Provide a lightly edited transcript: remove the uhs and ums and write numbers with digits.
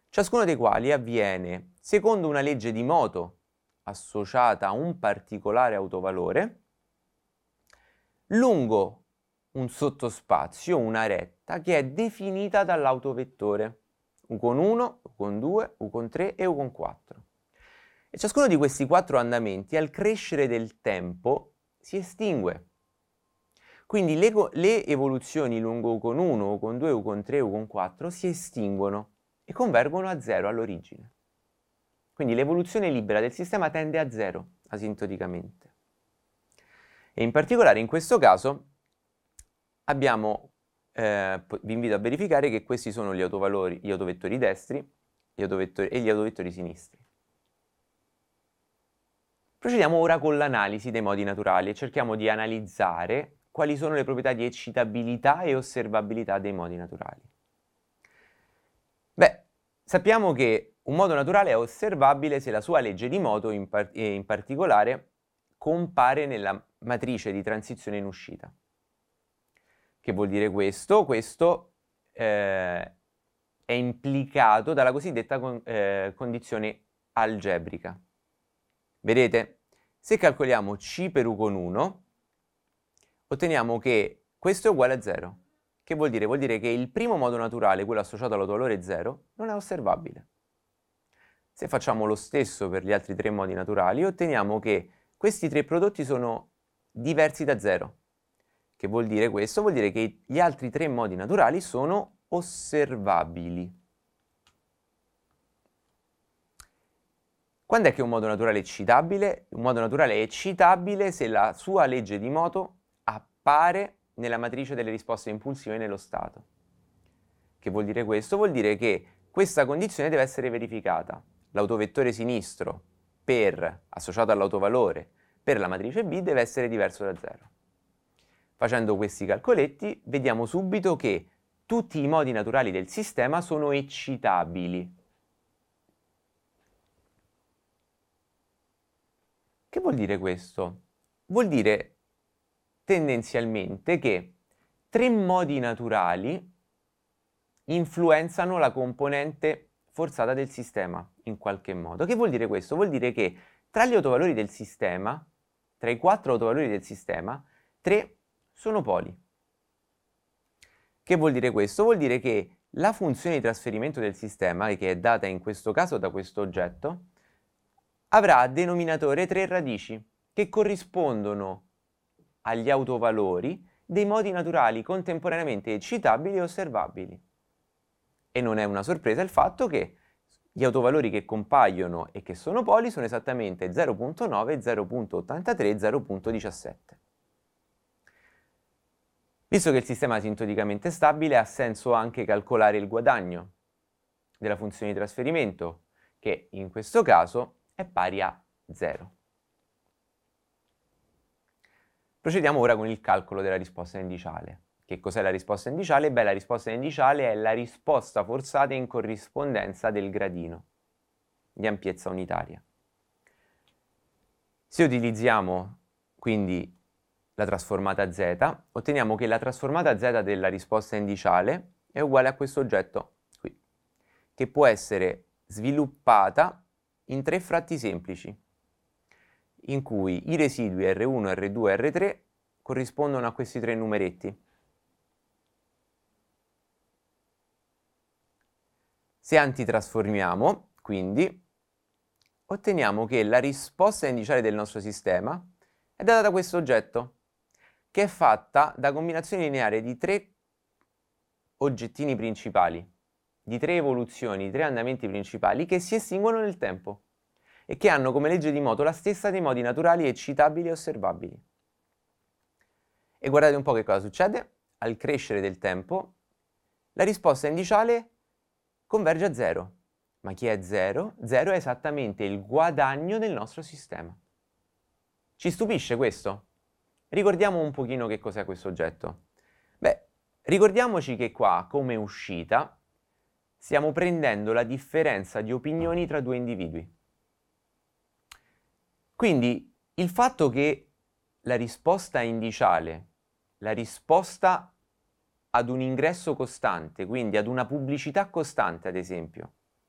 ciascuno dei quali avviene secondo una legge di moto associata a un particolare autovalore lungo un sottospazio, una retta, che è definita dall'autovettore u con 1, u con 2, u con 3 e u con 4. E ciascuno di questi 4 andamenti al crescere del tempo si estingue. Quindi le evoluzioni lungo u con 1, u con 2, u con 3, u con 4 si estinguono e convergono a 0 all'origine. Quindi l'evoluzione libera del sistema tende a 0 asintoticamente. E in particolare in questo caso vi invito a verificare che questi sono gli autovettori destri e gli autovettori sinistri. Procediamo ora con l'analisi dei modi naturali e cerchiamo di analizzare quali sono le proprietà di eccitabilità e osservabilità dei modi naturali. Beh, sappiamo che un modo naturale è osservabile se la sua legge di moto in particolare compare nella matrice di transizione in uscita. Che vuol dire questo? Questo è implicato dalla cosiddetta condizione algebrica. Vedete? Se calcoliamo C per U con 1, otteniamo che questo è uguale a 0. Che vuol dire? Vuol dire che il primo modo naturale, quello associato all'autovalore 0, non è osservabile. Se facciamo lo stesso per gli altri 3 modi naturali, otteniamo che questi 3 prodotti sono diversi da 0. Che vuol dire questo? Vuol dire che gli altri 3 modi naturali sono osservabili. Quando è che un modo naturale è eccitabile? Un modo naturale è eccitabile se la sua legge di moto appare nella matrice delle risposte impulsive nello stato. Che vuol dire questo? Vuol dire che questa condizione deve essere verificata. L'autovettore sinistro associato all'autovalore per la matrice B deve essere diverso da 0. Facendo questi calcoletti vediamo subito che tutti i modi naturali del sistema sono eccitabili. Che vuol dire questo? Vuol dire tendenzialmente che 3 modi naturali influenzano la componente forzata del sistema in qualche modo. Che vuol dire questo? Vuol dire che tra gli autovalori del sistema, tra i 4 autovalori del sistema, 3 sono poli. Che vuol dire questo? Vuol dire che la funzione di trasferimento del sistema, che è data in questo caso da questo oggetto, avrà a denominatore 3 radici, che corrispondono agli autovalori dei modi naturali contemporaneamente eccitabili e osservabili. E non è una sorpresa il fatto che gli autovalori che compaiono e che sono poli sono esattamente 0.9, 0.83 e 0.17. Visto che il sistema è asintoticamente stabile, ha senso anche calcolare il guadagno della funzione di trasferimento, che in questo caso è pari a 0. Procediamo ora con il calcolo della risposta indiciale. Che cos'è la risposta indiciale? Beh, la risposta indiciale è la risposta forzata in corrispondenza del gradino di ampiezza unitaria. Se utilizziamo quindi la trasformata z, otteniamo che la trasformata z della risposta indiciale è uguale a questo oggetto qui, che può essere sviluppata in 3 fratti semplici, in cui i residui R1, R2 e R3 corrispondono a questi 3 numeretti. Se antitrasformiamo, quindi, otteniamo che la risposta indiciale del nostro sistema è data da questo oggetto, che è fatta da combinazioni lineari di 3 oggettini principali, di 3 evoluzioni, di 3 andamenti principali che si estinguono nel tempo e che hanno come legge di moto la stessa dei modi naturali eccitabili e osservabili. E guardate un po' che cosa succede. Al crescere del tempo, la risposta indiciale converge a 0. Ma chi è 0? 0 è esattamente il guadagno del nostro sistema. Ci stupisce questo? Ricordiamo un pochino che cos'è questo oggetto. Beh, ricordiamoci che qua, come uscita, stiamo prendendo la differenza di opinioni tra 2 individui. Quindi il fatto che la risposta indiciale, la risposta ad un ingresso costante, quindi ad una pubblicità costante, ad esempio,